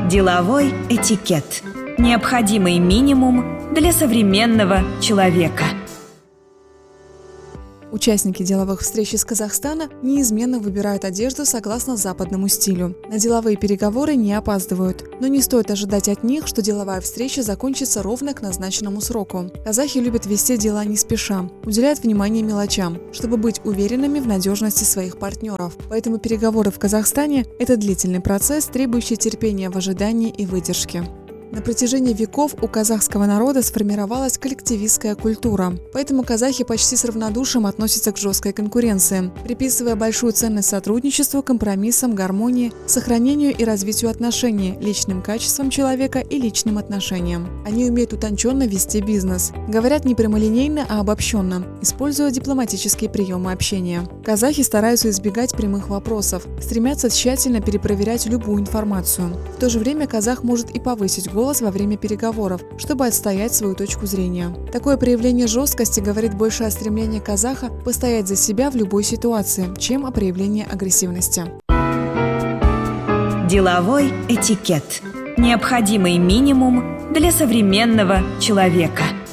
Деловой этикет. Необходимый минимум для современного человека. Участники деловых встреч из Казахстана неизменно выбирают одежду согласно западному стилю. На деловые переговоры не опаздывают, но не стоит ожидать от них, что деловая встреча закончится ровно к назначенному сроку. Казахи любят вести дела не спеша, уделяют внимание мелочам, чтобы быть уверенными в надежности своих партнеров. Поэтому переговоры в Казахстане – это длительный процесс, требующий терпения в ожидании и выдержки. На протяжении веков у казахского народа сформировалась коллективистская культура, поэтому казахи почти с равнодушием относятся к жесткой конкуренции, приписывая большую ценность сотрудничеству, компромиссам, гармонии, сохранению и развитию отношений, личным качествам человека и личным отношениям. Они умеют утонченно вести бизнес, говорят не прямолинейно, а обобщенно, используя дипломатические приемы общения. Казахи стараются избегать прямых вопросов, стремятся тщательно перепроверять любую информацию. В то же время казах может и повысить голос во время переговоров, чтобы отстоять свою точку зрения. Такое проявление жесткости говорит больше о стремлении казаха постоять за себя в любой ситуации, чем о проявлении агрессивности. Деловой этикет. Необходимый минимум для современного человека.